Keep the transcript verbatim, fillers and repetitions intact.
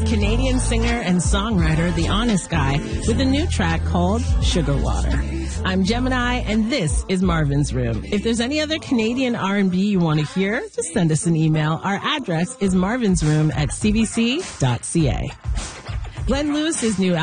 Canadian singer and songwriter The Honest Guy with a new track called Sugar Water. I'm Gemini, and this is Marvin's Room. If there's any other Canadian R and B you want to hear, just send us an email. Our address is marvinsroom at c b c dot c a. Glenn Lewis's new